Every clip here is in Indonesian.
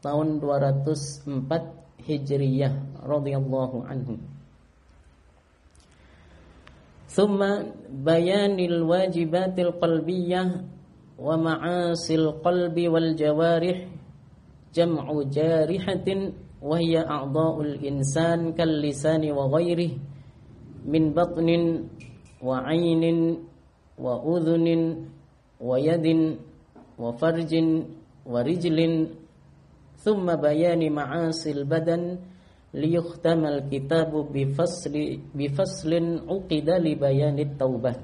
tahun 204 Hijriyah radhiyallahu anhu. Thumma bayanil wajibatil qalbiyyah wa ma'asil qalbi wal jawarih jam'u jarihatin wa hiya a'dha'ul insan kal lisani wa ghairihi min batnin wa 'ainin wa udhunin wa yadin wa farjin wa rijlin. Thumma bayani ma'asil badan liyukhtamal kitabu bifaslin uqida li bayanit taubah.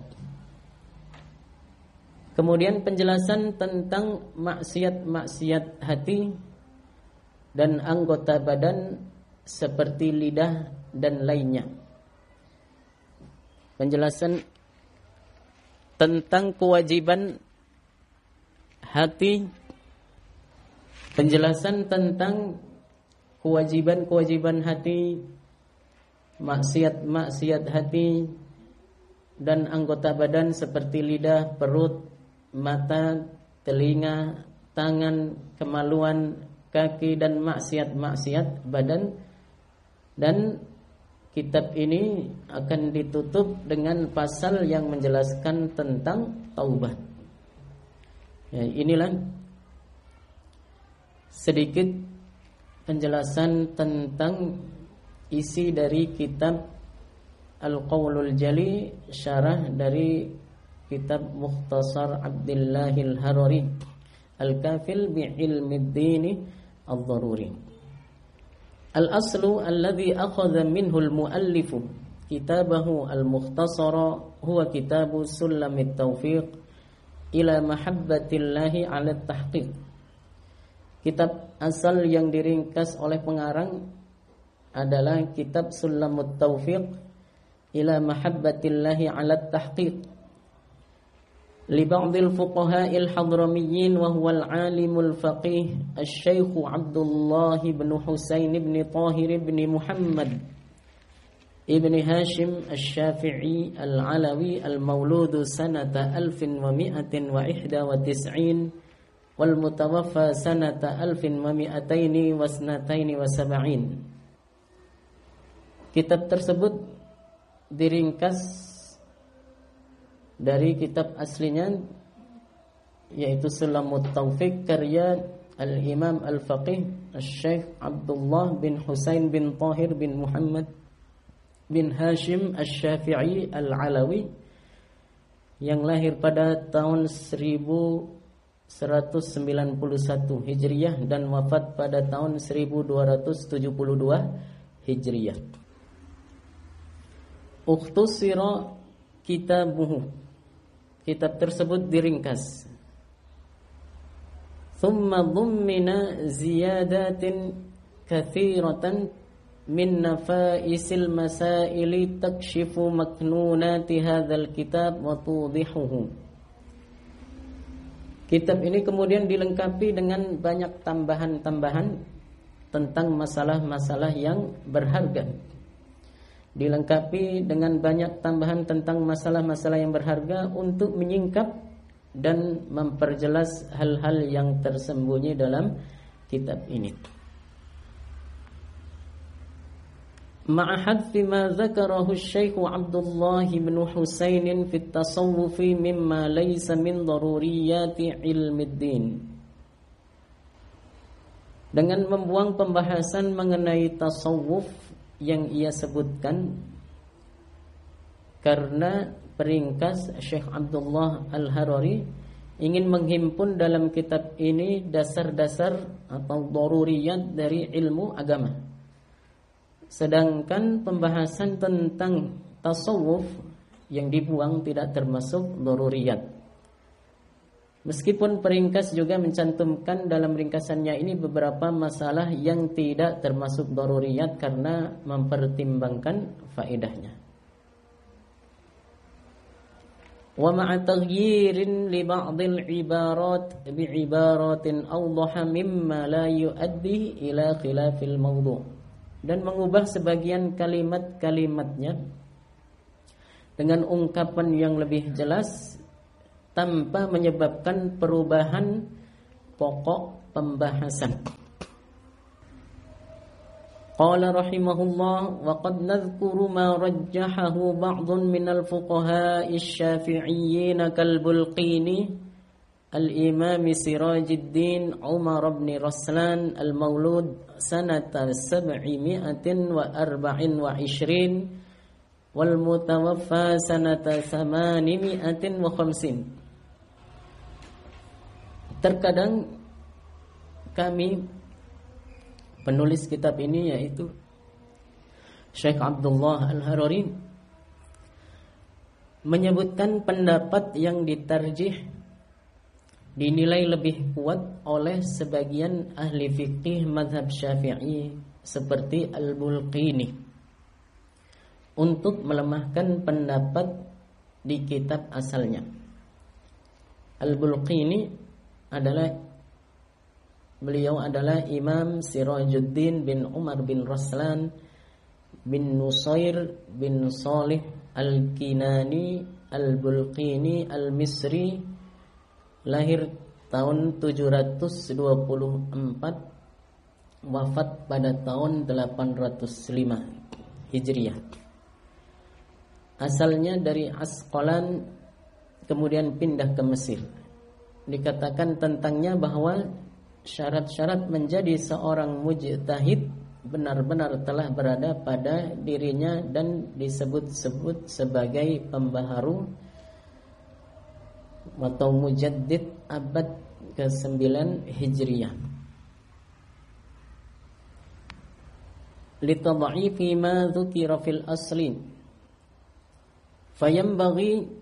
Kemudian penjelasan tentang maksiat-maksiat hati dan anggota badan seperti lidah dan lainnya. Penjelasan tentang kewajiban hati, penjelasan tentang kewajiban-kewajiban hati, maksiat-maksiat hati dan anggota badan seperti lidah, perut, mata, telinga, tangan, kemaluan, kaki dan maksiat-maksiat badan. Dan kitab ini akan ditutup dengan pasal yang menjelaskan tentang taubat. Ya, inilah sedikit penjelasan tentang isi dari kitab Al-Qawlul Jali, syarah dari kitab Mukhtasar Abdillahil Harari Al-Kafil bi'ilmiddini al-Dharuri. Al-aslu alladhi akhadha minhu al-muallifu kitabahu al-mukhtasara huwa kitabu Sulamit Taufiq ila mahabbatillahi ala tahqiq. Kitab asal yang diringkas oleh pengarang adalah kitab Sulamut Taufiq ila mahabbatillahi ala tahqiq li ba'dil fuqaha'il hadramiyyin wa huwa al-alimul faqih asy-syaikh Abdullah bin Husain bin Tahir bin Muhammad ibn Hashim asy-Syafi'i al-Alawi al-mauludu sanata 1191 wal mutawaffa sanata 1272. Kitab tersebut diringkas dari kitab aslinya, yaitu Sulamut Taufiq karya Al-Imam Al-Faqih Asy-Syaikh Abdullah bin Husain bin Tahir bin Muhammad bin Hashim Asy-Syafi'i Al-Alawi yang lahir pada tahun 1191 Hijriyah dan wafat pada tahun 1272 Hijriyah. Ukhtusira kitabuhu, kitab tersebut diringkas. Thumma dhummina ziyadatin kathiratan min nafaisil masaili takshifu maknunati hadzal kitab wa tudihuhu. Kitab ini kemudian dilengkapi dengan banyak tambahan-tambahan tentang masalah-masalah yang berharga. Dilengkapi dengan banyak tambahan tentang masalah-masalah yang berharga untuk menyingkap dan memperjelas hal-hal yang tersembunyi dalam kitab ini. Ma'ahad fima zakarahu Syekh Abdullah bin Husain fi at-tasawwuf mimma laysa min daruriyati ilmiddin. Dengan membuang pembahasan mengenai tasawuf yang ia sebutkan, karena peringkas Syekh Abdullah Al-Harari ingin menghimpun dalam kitab ini dasar-dasar atau daruriyat dari ilmu agama. Sedangkan pembahasan tentang tasawuf yang dibuang tidak termasuk daruriyat. Meskipun peringkas juga mencantumkan dalam ringkasannya ini beberapa masalah yang tidak termasuk daruriyat karena mempertimbangkan faedahnya. Wa ma'a taghyirin li ba'dil ibarat bi'ibaratin awdaha mimma la yuaddi ila khilafil mawdu'. Dan mengubah sebagian kalimat-kalimatnya dengan ungkapan yang lebih jelas tanpa menyebabkan perubahan pokok pembahasan. Qala rahimahullah wa qad nadhkuru ma rajjahahu ba'dun minal fuqaha'i asy-syafi'iyyin kal Bulqini al-Imam Sirajuddin Umar bin Raslan al-Maulud sanata 724 wal mutawaffa sanata 850. Terkadang kami penulis kitab ini yaitu Syekh Abdullah Al-Harari menyebutkan pendapat yang ditarjih dinilai lebih kuat oleh sebagian ahli fikih mazhab Syafi'i seperti Al-Bulqini untuk melemahkan pendapat di kitab asalnya. Al-Bulqini beliau adalah Imam Sirajuddin bin Umar bin Raslan bin Nusair bin Salih Al-Kinani Al-Bulqini Al-Misri, lahir tahun 724, wafat pada tahun 805 Hijriah. Asalnya dari Asqalan, kemudian pindah ke Mesir. Dikatakan tentangnya bahwa syarat-syarat menjadi seorang mujtahid benar-benar telah berada pada dirinya dan disebut-sebut sebagai pembaharu atau mujaddid abad ke-9 Hijriah. Litadha'ifi ma dzukira fil asli fayambaghi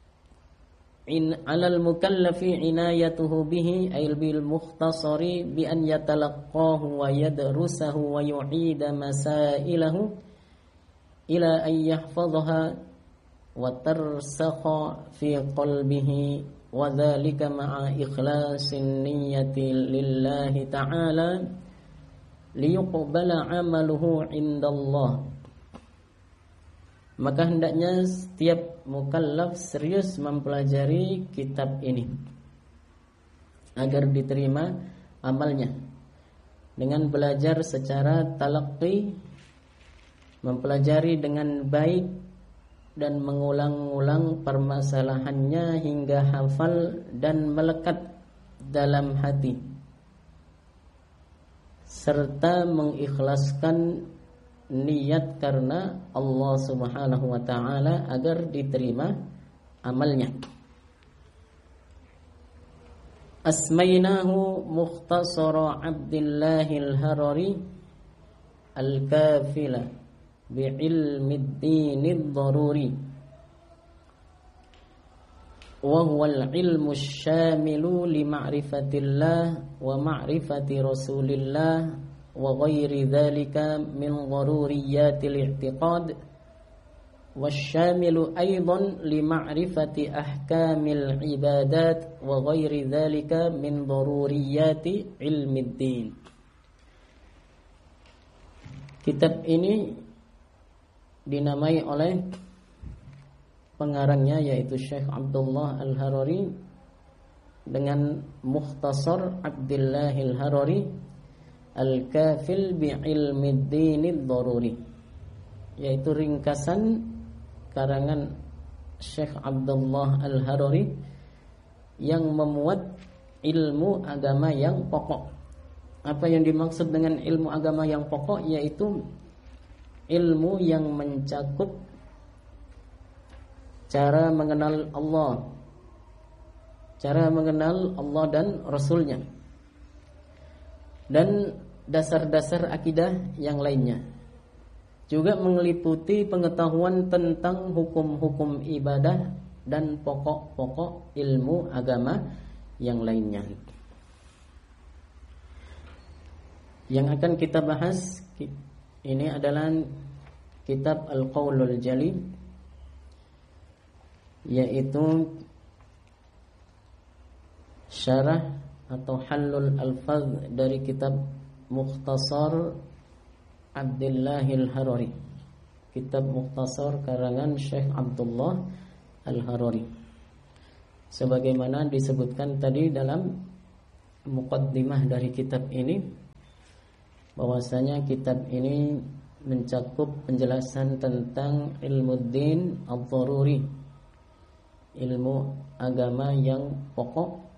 على المكلف عنايته به أي بالمختصر بأن يتلقاه ويدرسه ويعيد مسائله إلى أن يحفظها وترسخ في قلبه وذلك مع إخلاص النية لله تعالى ليقبل عمله عند الله. Maka hendaknya setiap mukallaf serius mempelajari kitab ini agar diterima amalnya dengan belajar secara talaqqi, mempelajari dengan baik dan mengulang-ulang permasalahannya hingga hafal dan melekat dalam hati, serta mengikhlaskan niat karena Allah Subhanahu wa taala agar diterima amalnya. Asmainahu Mukhtasara Abdillahil Harari Al-Kafila bi'ilmiddinid daruri wa huwa al-ilmu syamilu li ma'rifatillah wa ma'rifati Rasulillah wa ghairi dzalika min daruriyatil i'tiqad wasyamilu aidan li ma'rifati ahkamil ibadat wa ghairi dzalika min daruriyati ilmiddin. Kitab ini dinamai oleh pengarangnya yaitu Syekh Abdullah Al-Harari dengan Mukhtasar Abdillahil Harari Al-Kafil bi'ilmiddinid daruri, yaitu ringkasan karangan Syekh Abdullah Al-Harari yang memuat ilmu agama yang pokok. Apa yang dimaksud dengan ilmu agama yang pokok? Yaitu ilmu yang mencakup cara mengenal Allah, cara mengenal Allah dan Rasulnya, dan dasar-dasar akidah yang lainnya. Juga meliputi pengetahuan tentang hukum-hukum ibadah dan pokok-pokok ilmu agama yang lainnya. Yang akan kita bahas ini adalah kitab Al-Qaulul Jali, yaitu syarah atau halul alfaz dari kitab Mukhtasar Abdillahil Harari, kitab Mukhtasar karangan Syekh Abdullah Al-Harari, sebagaimana disebutkan tadi dalam muqaddimah dari kitab ini, bahwasanya kitab ini mencakup penjelasan tentang ilmu din al-dharuri, ilmu agama yang pokok,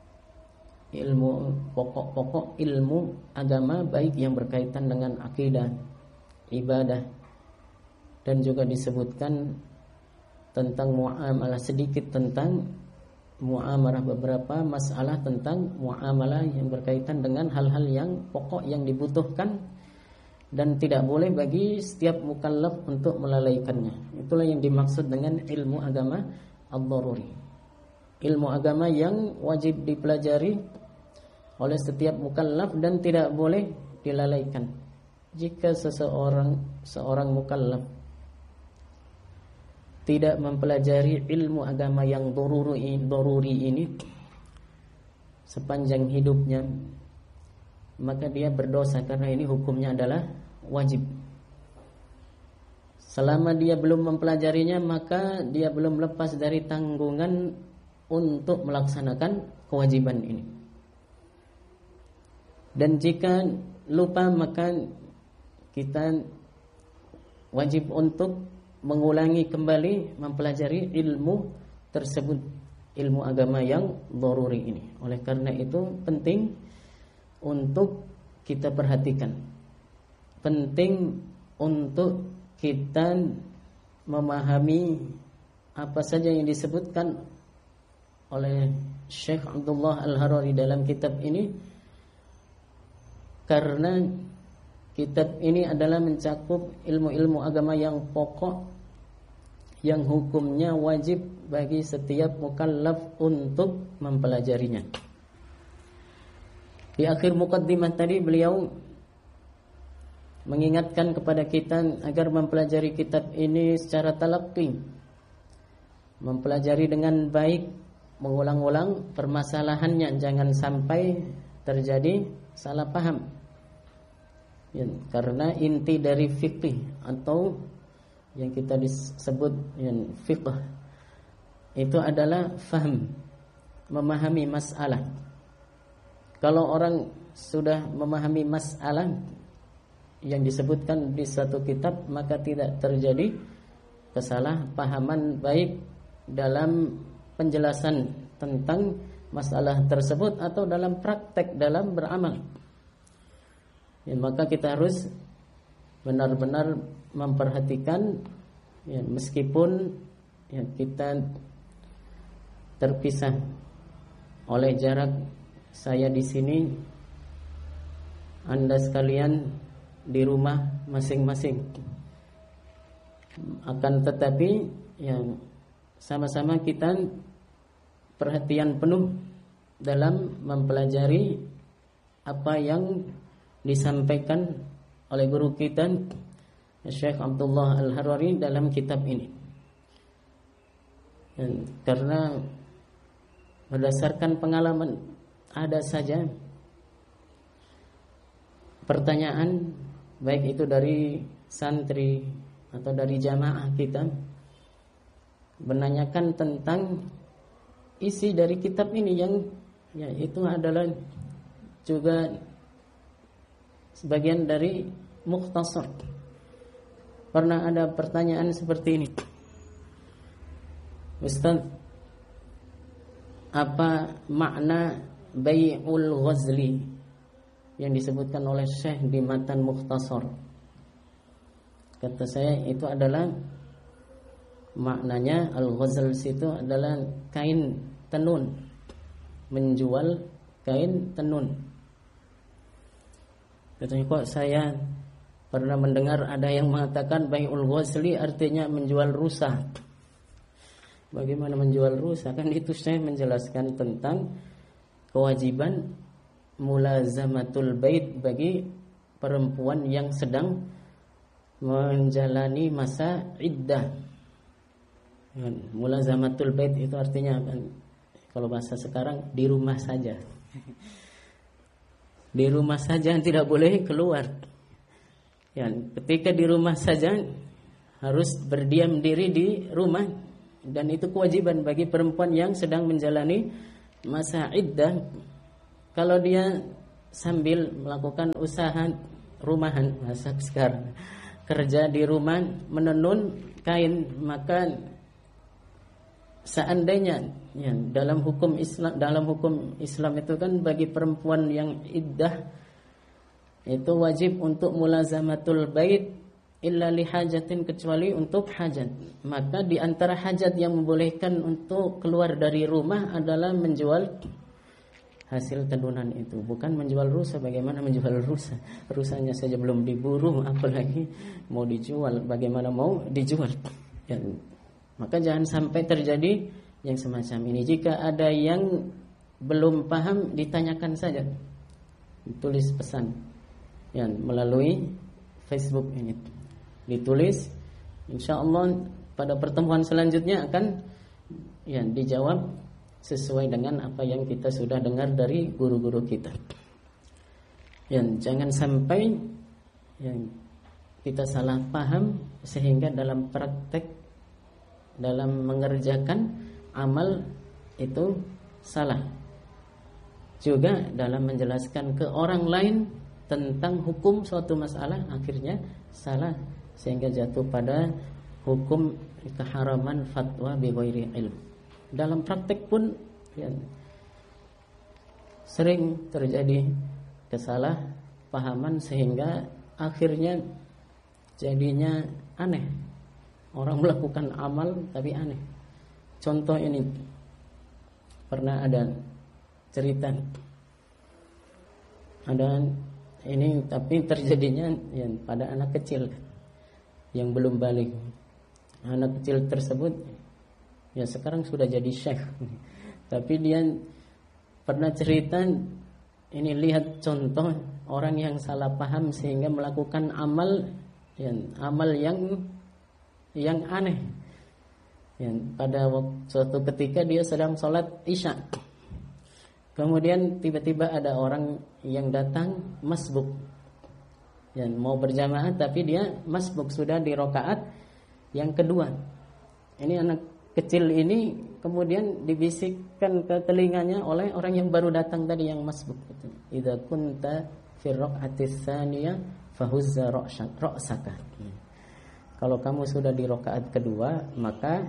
pokok ilmu agama, baik yang berkaitan dengan akidah, ibadah, dan juga disebutkan tentang muamalah, sedikit tentang muamalah, beberapa masalah tentang muamalah yang berkaitan dengan hal-hal yang pokok yang dibutuhkan dan tidak boleh bagi setiap mukallaf untuk melalaikannya. Itulah yang dimaksud dengan ilmu agama ad-dharuri, ilmu agama yang wajib dipelajari oleh setiap mukallaf dan tidak boleh dilalaikan. Jika seorang mukallaf tidak mempelajari ilmu agama yang daruri ini sepanjang hidupnya, maka dia berdosa, karena ini hukumnya adalah wajib. Selama dia belum mempelajarinya, maka dia belum lepas dari tanggungan untuk melaksanakan kewajiban ini. Dan jika lupa, maka kita wajib untuk mengulangi kembali mempelajari ilmu tersebut, ilmu agama yang daruri ini. Oleh karena itu penting untuk kita perhatikan, penting untuk kita memahami apa saja yang disebutkan oleh Syekh Abdullah Al-Harari dalam kitab ini, karena kitab ini adalah mencakup ilmu-ilmu agama yang pokok, yang hukumnya wajib bagi setiap mukallaf untuk mempelajarinya. Di akhir muqaddimah tadi beliau mengingatkan kepada kita agar mempelajari kitab ini secara talaqqi, mempelajari dengan baik, mengulang-ulang permasalahannya, jangan sampai terjadi salah paham. Ya, karena inti dari fikih atau yang kita disebut fiqh itu adalah faham, memahami masalah. Kalau orang sudah memahami masalah yang disebutkan di satu kitab, maka tidak terjadi kesalahpahaman baik dalam penjelasan tentang masalah tersebut atau dalam praktek dalam beramal. Ya, maka kita harus benar-benar memperhatikan, ya, meskipun ya, kita terpisah oleh jarak, saya di sini, Anda sekalian di rumah masing-masing. Akan tetapi yang sama-sama kita perhatian penuh dalam mempelajari apa yang disampaikan oleh guru kita Syekh Abdullah Al-Harari dalam kitab ini. Dan karena berdasarkan pengalaman, ada saja pertanyaan, baik itu dari santri atau dari jamaah kita, menanyakan tentang isi dari kitab ini yang ya, itu adalah juga sebagian dari mukhtasar. Pernah ada pertanyaan seperti ini, Ustaz, apa makna bai'ul ghazli yang disebutkan oleh Syekh di matan mukhtasar? Kata saya, itu adalah maknanya al-ghazl itu adalah kain tenun, menjual kain tenun. Katanya, kok saya pernah mendengar ada yang mengatakan bai'ul ghazli artinya menjual rusa. Bagaimana menjual rusa? Kan itu saya menjelaskan tentang kewajiban mulazamatul bait bagi perempuan yang sedang menjalani masa iddah. Mulazamatul bait itu artinya kalau bahasa sekarang di rumah saja. Di rumah saja, tidak boleh keluar. Ya, ketika di rumah saja harus berdiam diri di rumah, dan itu kewajiban bagi perempuan yang sedang menjalani masa iddah. Kalau dia sambil melakukan usaha rumahan, masa sekarang kerja di rumah menenun kain, maka seandainya ya, dalam hukum Islam itu kan bagi perempuan yang iddah itu wajib untuk mulazamatul bait illa li hajatin, kecuali untuk hajat. Maka di antara hajat yang membolehkan untuk keluar dari rumah adalah menjual hasil tenunan itu, bukan menjual rusa. Bagaimana menjual rusa? Rusanya saja belum diburu, apalagi mau dijual. Bagaimana mau dijual? Ya, maka jangan sampai terjadi yang semacam ini. Jika ada yang belum paham, ditanyakan saja, tulis pesan ya, melalui Facebook ini, ditulis. Insya Allah pada pertemuan selanjutnya akan ya dijawab sesuai dengan apa yang kita sudah dengar dari guru-guru kita. Yang jangan sampai yang kita salah paham sehingga dalam praktek, dalam mengerjakan amal itu salah. Juga dalam menjelaskan ke orang lain tentang hukum suatu masalah akhirnya salah, sehingga jatuh pada hukum keharaman fatwa bi ghairi ilm. Dalam praktek pun ya, sering terjadi kesalahpahaman sehingga akhirnya jadinya aneh. Orang melakukan amal tapi aneh. Contoh ini, pernah ada cerita, ada ini tapi terjadinya ya, pada anak kecil yang belum balik. Anak kecil tersebut ya sekarang sudah jadi syekh, tapi dia pernah cerita ini, lihat contoh orang yang salah paham sehingga melakukan amal yang aneh. Pada suatu ketika dia sedang sholat isya, kemudian tiba-tiba ada orang yang datang masbuk, mau berjamaah tapi dia masbuk sudah di rakaat yang kedua. Ini anak kecil ini kemudian dibisikkan ke telinganya oleh orang yang baru datang tadi yang masbuk itu, idza kunta fi raq'atis tsaniyah fahuzza ra'saka. Kalau kamu sudah di rakaat kedua, maka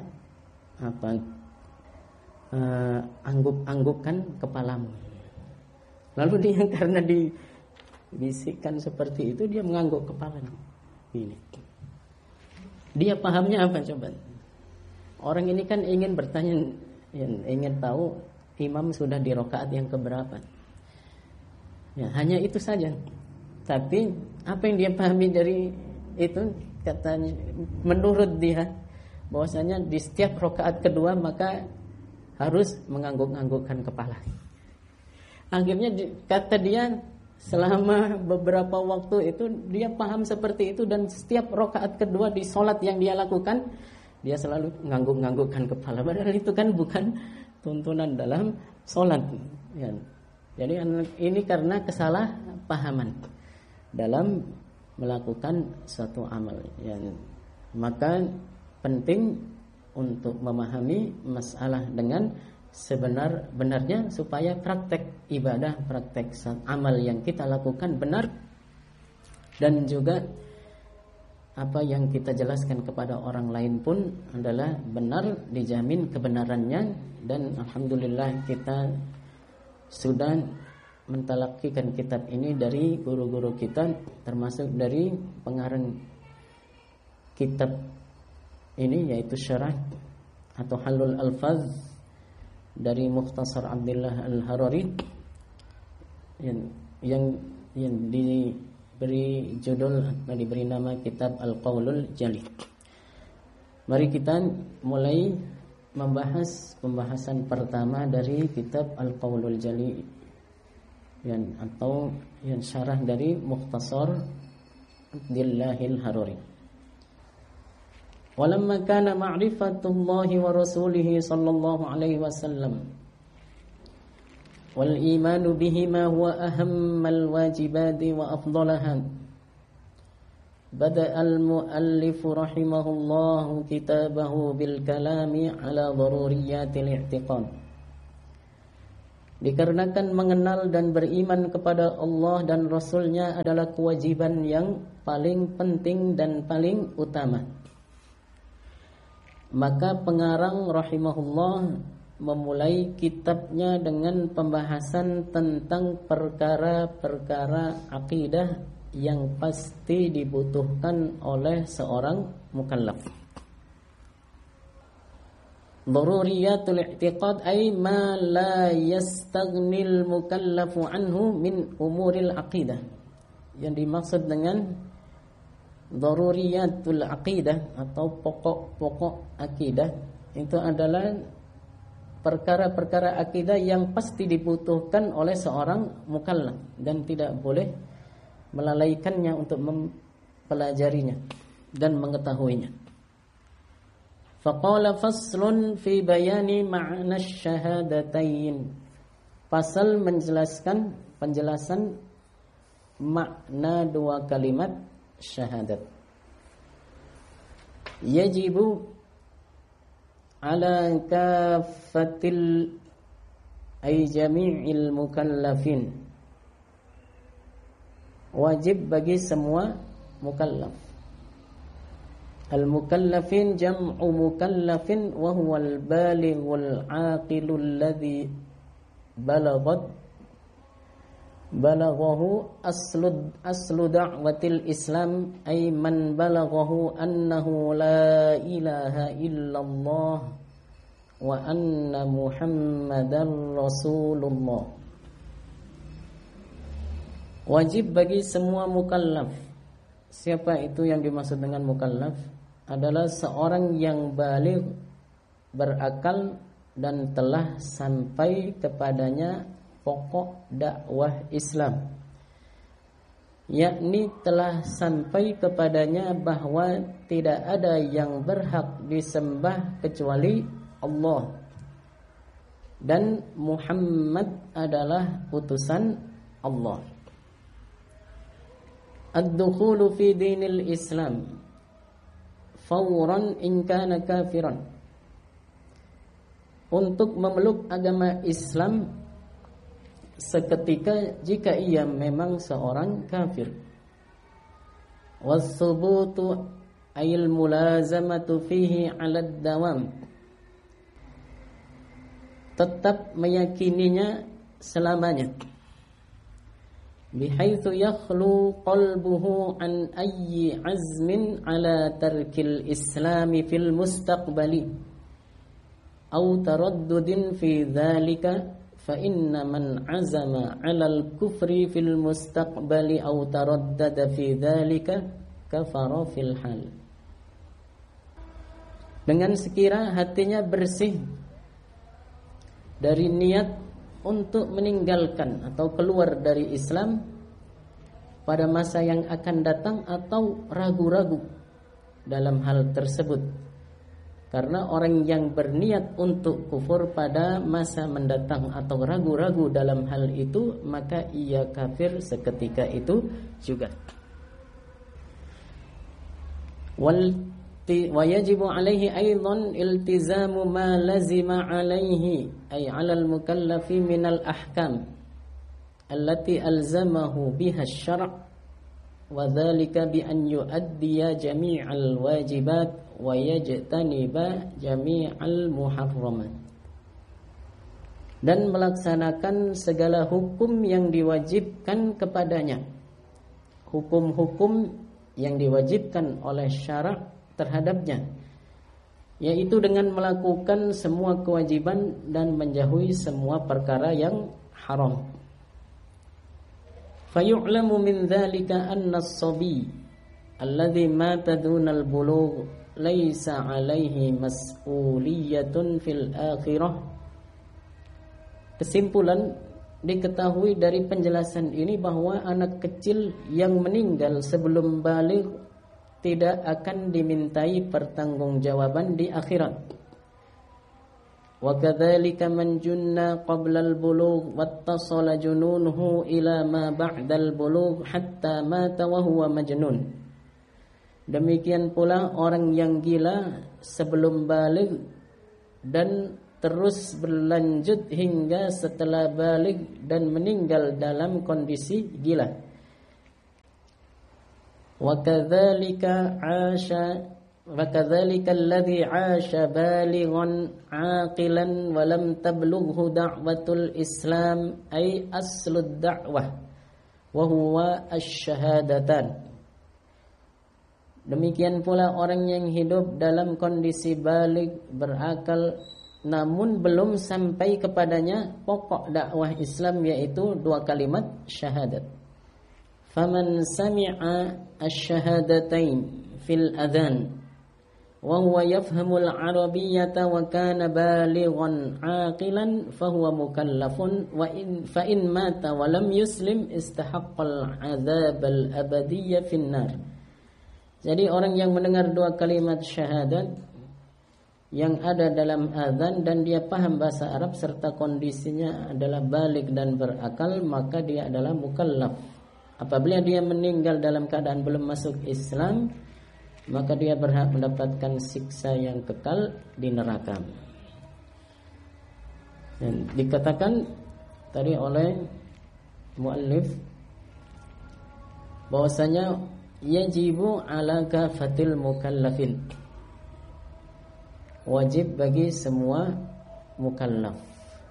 angguk-anggukkan kepalamu. Lalu dia karena dibisikkan seperti itu, dia mengangguk kepalanya. Ini. Dia pahamnya apa coba? Orang ini kan ingin bertanya, ingin tahu imam sudah di rakaat yang keberapa. Ya, hanya itu saja. Tapi apa yang dia pahami dari itu, katanya menurut dia bahwasanya di setiap rakaat kedua maka harus mengangguk-anggukkan kepala. Akhirnya kata dia selama beberapa waktu itu dia paham seperti itu, dan setiap rakaat kedua di sholat yang dia lakukan dia selalu ngangguk-nganggukkan kepala. Padahal itu kan bukan tuntunan dalam sholat ya. Jadi ini karena kesalahpahaman dalam melakukan suatu amal ya. Maka penting untuk memahami masalah dengan sebenar-benarnya supaya praktek ibadah, praktek amal yang kita lakukan benar, dan juga apa yang kita jelaskan kepada orang lain pun adalah benar, dijamin kebenarannya. Dan alhamdulillah kita sudah mentalakikan kitab ini dari guru-guru kita, termasuk dari pengarang kitab ini yaitu syarah atau Halul Alfaz dari Mukhtasar Abdullah Al-Harari yang diberi judul atau diberi nama kitab Al-Qaulul Jali. Mari kita mulai membahas pembahasan pertama dari kitab Al-Qaulul Jali atau syarah dari Mukhtasar Abdullah Al-Harari. Walamma kana ma'rifatullahi wa rasulihi sallallahu alaihi wasallam wal imanu bihima huwa ahammal wajibati wa afdalaha, bada'a al-muallif rahimahullahu kitabahu bil kalami ala daruriyatil i'tiqad Dikarenakan mengenal dan beriman kepada Allah dan Rasul-Nya adalah kewajiban yang paling penting dan paling utama. Maka pengarang rahimahullah memulai kitabnya dengan pembahasan tentang perkara-perkara akidah yang pasti dibutuhkan oleh seorang mukallaf. Daruriyatul i'tiqad ay ma la yastaghnil mukallafu anhu min umuril aqidah. Yang dimaksud dengan daruriyatul aqidah atau pokok-pokok akidah itu adalah perkara-perkara akidah yang pasti dibutuhkan oleh seorang mukallaf dan tidak boleh melalaikannya untuk mempelajarinya dan mengetahuinya. Faqala faslun fi bayani ma'na syahadatain. Pasal menjelaskan penjelasan makna dua kalimat syahadat. Yajibu ala kafatil ay jami'il mukallafin. Wajib bagi semua mukallaf. Al-mukallafin jam'u mukallafin wa huwa al-balighul 'aqilul ladzi balaghahu aslu da'watil Islam ay man balaghahu annahu la ilaha illallah wa anna Muhammadar Rasulullah. Wajib bagi semua mukallaf. Siapa itu yang dimaksud dengan mukallaf? Adalah seorang yang baligh, berakal dan telah sampai kepadanya pokok dakwah Islam, yakni telah sampai kepadanya bahwa tidak ada yang berhak disembah kecuali Allah dan Muhammad adalah utusan Allah. Ad-dukhulu fi dinil Islam fawran in kana kafiran. Untuk memeluk agama Islam seketika jika ia memang seorang kafir. Was-subutu ayil mulazamatu fihi 'ala ad-dawam. Tetap meyakininya selamanya. Bihaitsu yakhlu qalbuhu an ayyi azmin 'ala tarkil islami fil mustaqbali aw taraddudin fi dzalika fa inna man 'azama 'alal kufri fil mustaqbali aw taraddada fi dzalika kafara fil hal. Dengan sekira hatinya bersih dari niat untuk meninggalkan atau keluar dari Islam pada masa yang akan datang atau ragu-ragu dalam hal tersebut. Karena orang yang berniat untuk kufur pada masa mendatang atau ragu-ragu dalam hal itu, maka ia kafir seketika itu juga. Wa yajibu alaihi aidan iltizamu ma lazima alaihi ay 'alal mukallafi minal ahkam allati alzamahu biha asy-syara' wa dzalika bi an yu'addiya jami'al wajibat wa yajtaniba jami'al muharramat. Dan melaksanakan segala hukum yang diwajibkan kepadanya, hukum-hukum yang diwajibkan oleh syara' terhadapnya, yaitu dengan melakukan semua kewajiban dan menjauhi semua perkara yang haram. Fayu'lamu min dzalika anna as-sabi alladhi mata dunal bulugh laisa 'alaihi mas'uliyatun fil akhirah. Kesimpulan, diketahui dari penjelasan ini bahwa anak kecil yang meninggal sebelum baligh tidak akan dimintai pertanggungjawaban di akhirat. Wa kadzalika man junna qabla al-bulugh wattasala jununuhu ila ma ba'da al-bulugh hatta mata wa huwa majnun. Demikian pula orang yang gila sebelum baligh dan terus berlanjut hingga setelah balik dan meninggal dalam kondisi gila. Wa kadzalika alladhi 'asha balighan 'aqilan wa lam tablughu da'watul Islam ay aslud da'wah wa huwa asy-syahadatan. Demikian pula orang yang hidup dalam kondisi balik, berakal, namun belum sampai kepadanya pokok dakwah Islam, yaitu dua kalimat syahadat. Faman sami'a asy-syahadatain fil adhan wa huwa yafhamul arabiyyata wa kana balighan aqilan fahuwa mukallafun wa fa in mata wa lam yuslim istahaqqal 'adzabal abadiyya fin nar. Jadi orang yang mendengar dua kalimat syahadat yang ada dalam azan dan dia paham bahasa Arab serta kondisinya adalah balik dan berakal, maka dia adalah mukallaf. Apabila dia meninggal dalam keadaan belum masuk Islam, maka dia berhak mendapatkan siksa yang kekal di neraka. Dan dikatakan tadi oleh muallif bahwasanya yajibu ala kafatil mukallafin, wajib bagi semua mukallaf.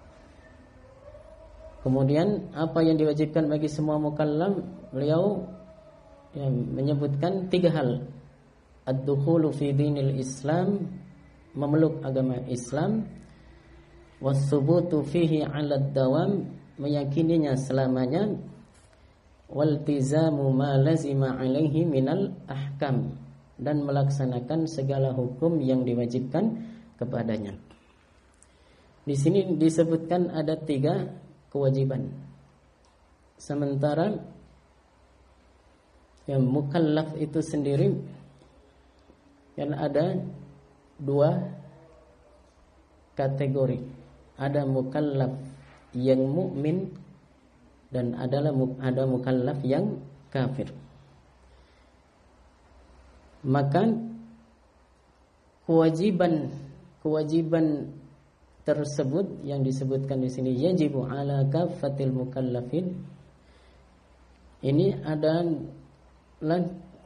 Kemudian apa yang diwajibkan bagi semua mukallaf? Beliau menyebutkan tiga hal. Ad-dukhulu fi dinil Islam, memeluk agama Islam, was-subutu fihi 'ala ad-dawam, meyakininya selamanya, waltizamu ma lazima 'alaihi minal ahkam, dan melaksanakan segala hukum yang diwajibkan kepadanya. Di sini disebutkan ada tiga kewajiban. Sementara yang mukallaf itu sendiri yang ada dua kategori. Ada mukallaf yang mukmin dan ada mukallaf yang kafir. Maka kewajiban tersebut yang disebutkan di sini yajibu ala kaffatil mukallafin, ini adalah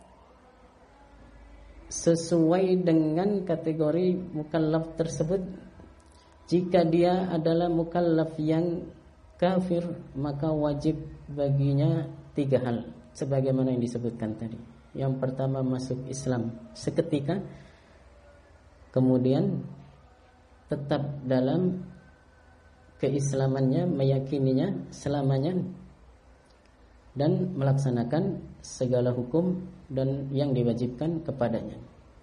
sesuai dengan kategori mukallaf tersebut. Jika dia adalah mukallaf yang kafir, maka wajib baginya tiga hal sebagaimana yang disebutkan tadi. Yang pertama, masuk Islam seketika, kemudian tetap dalam keislamannya, meyakininya selamanya, dan melaksanakan segala hukum dan yang diwajibkan kepadanya.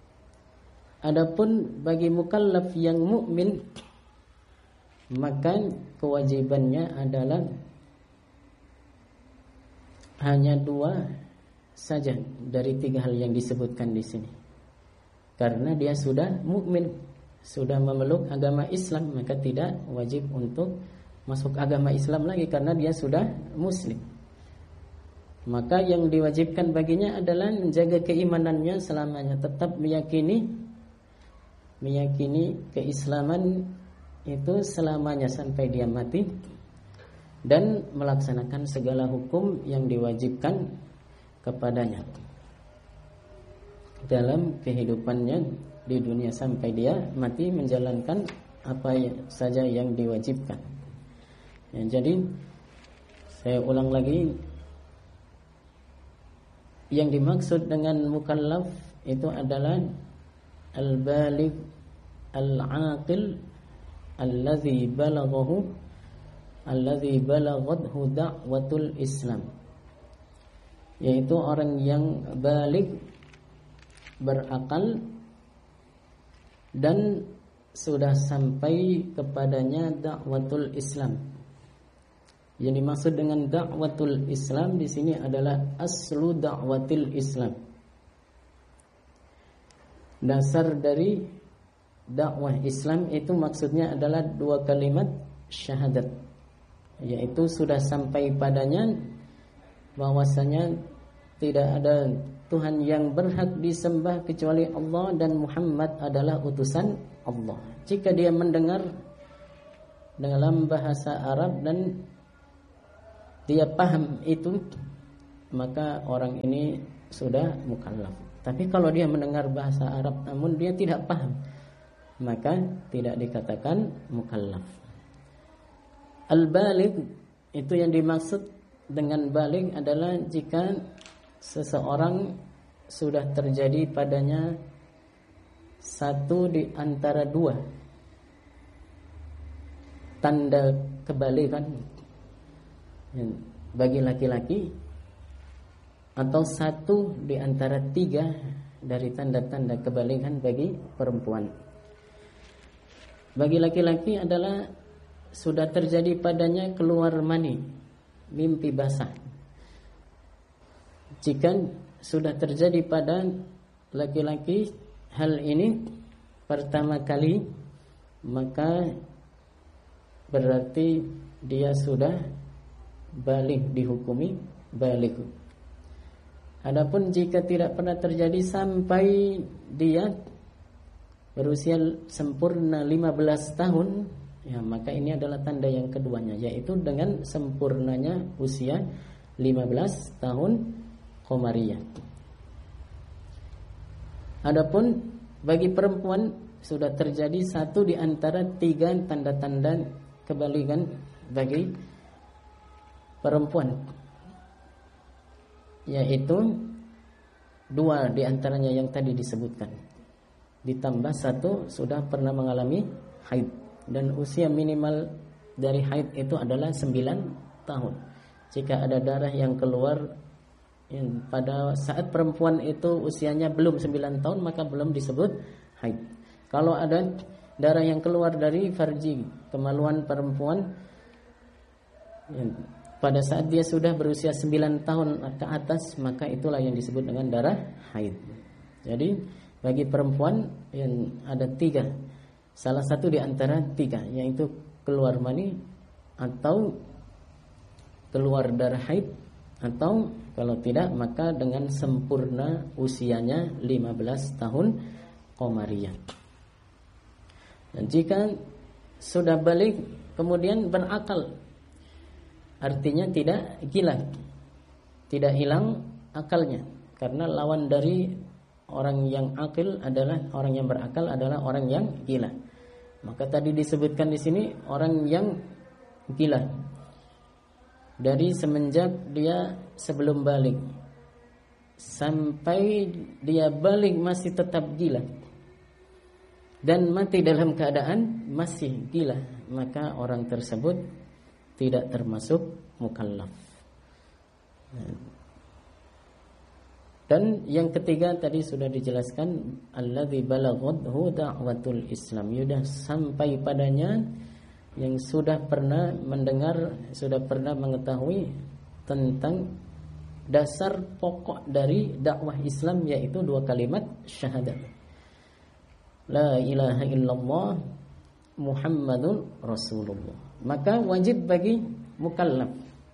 Adapun bagi mukallaf yang mukmin, maka kewajibannya adalah hanya dua saja dari tiga hal yang disebutkan di sini. Karena dia sudah mukmin, sudah memeluk agama Islam, maka tidak wajib untuk masuk agama Islam lagi karena dia sudah muslim. Maka yang diwajibkan baginya adalah menjaga keimanannya selamanya, tetap meyakini keislaman itu selamanya sampai dia mati, dan melaksanakan segala hukum yang diwajibkan kepadanya dalam kehidupannya di dunia sampai dia mati, menjalankan apa saja yang diwajibkan. Ya, jadi saya ulang lagi, yang dimaksud dengan mukallaf itu adalah al-baligh al-aqil alladhi balaghathu da'watul Islam, yaitu orang yang baligh, berakal, dan sudah sampai kepadanya da'watul Islam. Yang dimaksud dengan da'watul Islam di sini adalah aslu da'watil Islam. Dasar dari dakwah Islam itu maksudnya adalah dua kalimat syahadat, yaitu sudah sampai padanya bahwasanya tidak ada Tuhan yang berhak disembah kecuali Allah dan Muhammad adalah utusan Allah. Jika dia mendengar dalam bahasa Arab dan dia paham itu, maka orang ini sudah mukallaf. Tapi kalau dia mendengar bahasa Arab namun dia tidak paham, maka tidak dikatakan mukallaf. Al-baligh itu yang dimaksud dengan baligh adalah jika seseorang sudah terjadi padanya satu di antara dua tanda kebalighan bagi laki-laki, atau satu di antara tiga dari tanda-tanda kebalighan bagi perempuan. Bagi laki-laki adalah sudah terjadi padanya keluar mani, mimpi basah. Jika sudah terjadi pada laki-laki hal ini pertama kali, maka berarti dia sudah baligh, dihukumi baligh. Adapun jika tidak pernah terjadi sampai dia berusia sempurna 15 tahun, ya, maka ini adalah tanda yang keduanya, yaitu dengan sempurnanya usia 15 tahun qamariyah. Adapun bagi perempuan sudah terjadi satu di antara tiga tanda-tanda kebalighan bagi perempuan, yaitu dua di antaranya yang tadi disebutkan, ditambah satu sudah pernah mengalami haid, dan usia minimal dari haid itu adalah 9 tahun. Jika ada darah yang keluar pada saat perempuan itu usianya belum 9 tahun, maka belum disebut haid. Kalau ada darah yang keluar dari farji, kemaluan perempuan, pada saat dia sudah berusia 9 tahun ke atas, maka itulah yang disebut dengan darah haid. Jadi bagi perempuan yang ada tiga, salah satu di antara tiga, yaitu keluar mani, atau keluar darah haid, atau kalau tidak maka dengan sempurna usianya 15 tahun qamariyah. Dan jika sudah balik kemudian berakal, artinya tidak gila, tidak hilang akalnya, karena lawan dari orang yang akil adalah orang yang berakal, adalah orang yang gila. Maka tadi disebutkan di sini orang yang gila dari semenjak dia sebelum balik sampai dia balik masih tetap gila dan mati dalam keadaan masih gila, maka orang tersebut tidak termasuk mukallaf. Dan yang ketiga tadi sudah dijelaskan, alladzi balaghathu da'watul Islam, sudah sampai padanya, yang sudah pernah mendengar, sudah pernah mengetahui tentang dasar pokok dari dakwah Islam, yaitu dua kalimat syahadat, la ilaha illallah Muhammadun Rasulullah. Maka wajib bagi mukallaf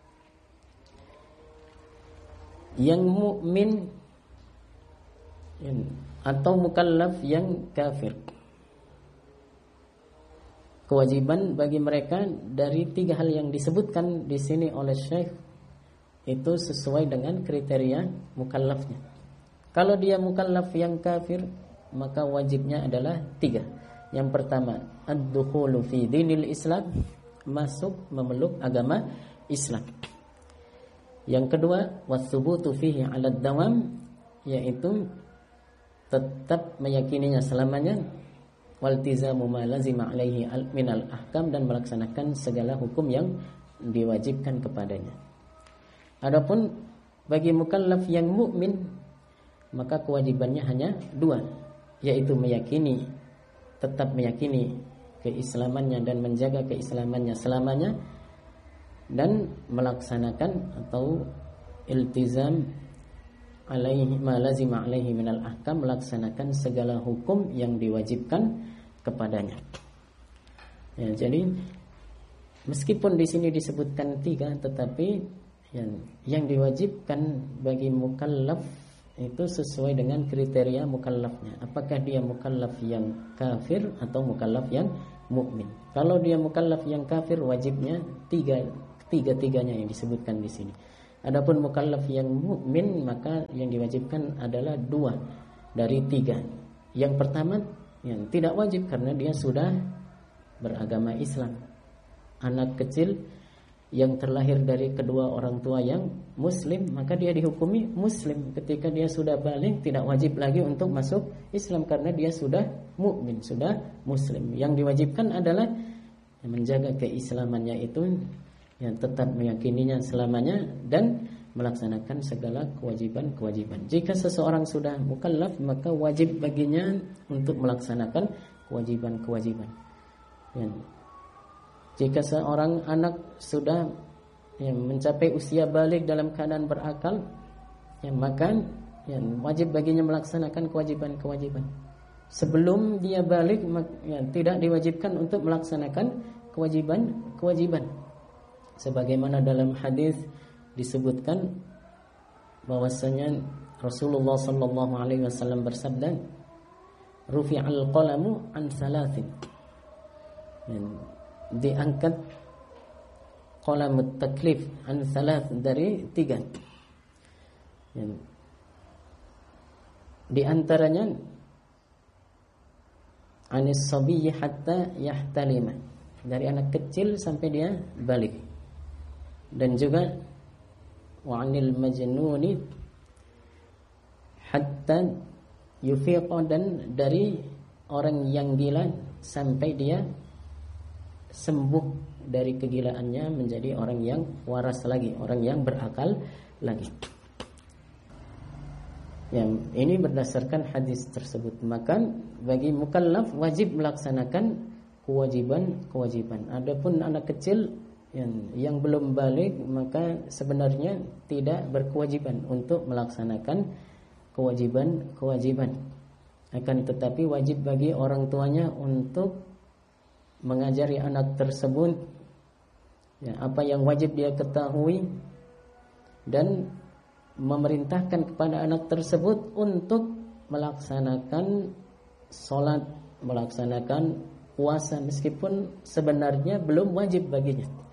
yang mukmin atau mukallaf yang kafir, kewajiban bagi mereka dari tiga hal yang disebutkan di sini oleh Syekh itu sesuai dengan kriteria mukallafnya. Kalau dia mukallaf yang kafir, maka wajibnya adalah tiga. Yang pertama, ad-dukhulu fi dinil Islam, masuk memeluk agama Islam. Yang kedua, was-subutu fihi 'ala ad-dawam, yaitu tetap meyakininya selamanya, waltizamu ma lazima alaihi minal ahkam, dan melaksanakan segala hukum yang diwajibkan kepadanya. Adapun bagi mukallaf yang mukmin, maka kewajibannya hanya dua, yaitu meyakini, tetap meyakini keislamannya dan menjaga keislamannya selamanya, dan melaksanakan atau iltizam alaihi ma lazima alaihi minal ahkam, melaksanakan segala hukum yang diwajibkan kepadanya. Ya, jadi meskipun di sini disebutkan tiga, tetapi yang diwajibkan bagi mukallaf itu sesuai dengan kriteria mukallafnya. Apakah dia mukallaf yang kafir atau mukallaf yang mukmin? Kalau dia mukallaf yang kafir, wajibnya tiga-tiganya yang disebutkan di sini. Adapun mukallaf yang mukmin, maka yang diwajibkan adalah 2 dari 3. Yang pertama yang tidak wajib karena dia sudah beragama Islam. Anak kecil yang terlahir dari kedua orang tua yang muslim, maka dia dihukumi muslim. Ketika dia sudah balik, tidak wajib lagi untuk masuk Islam karena dia sudah mukmin, sudah muslim. Yang diwajibkan adalah menjaga keislamannya itu, yang tetap meyakininya selamanya dan melaksanakan segala kewajiban-kewajiban. Jika seseorang sudah mukallaf, maka wajib baginya untuk melaksanakan kewajiban-kewajiban. Jika seorang anak sudah mencapai usia balik dalam keadaan berakal, maka wajib baginya melaksanakan kewajiban-kewajiban. Sebelum dia balik, tidak diwajibkan untuk melaksanakan kewajiban-kewajiban. Sebagaimana dalam hadis disebutkan bahwasanya Rasulullah sallallahu alaihi wasallam bersabda, "Rufi'al qalamu an thalathin." Diangkat qalamut taklif an thalath, dari 3. Di antaranya anis sabiyyi hatta yahtalima, dari anak kecil sampai dia balik. Dan juga wa anil majnuni hatta yufiqa, dan dari orang yang gila sampai dia sembuh dari kegilaannya menjadi orang yang waras lagi, orang yang berakal lagi. Ini berdasarkan hadis tersebut. Maka bagi mukallaf wajib melaksanakan kewajiban-kewajiban. Adapun anak kecil yang belum balik, maka sebenarnya tidak berkewajiban untuk melaksanakan kewajiban-kewajiban. Akan tetapi wajib bagi orang tuanya untuk mengajari anak tersebut apa yang wajib dia ketahui, dan memerintahkan kepada anak tersebut untuk melaksanakan sholat, melaksanakan puasa, meskipun sebenarnya belum wajib baginya.